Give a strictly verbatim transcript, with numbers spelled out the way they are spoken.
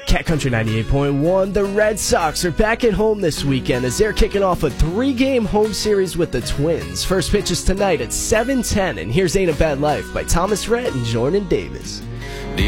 Cat Country ninety-eight point one, the Red Sox are back at home this weekend as they're kicking off a three-game home series with the Twins. First pitch is tonight at seven ten, and here's Ain't a Bad Life by Thomas Rhett and Jordan Davis.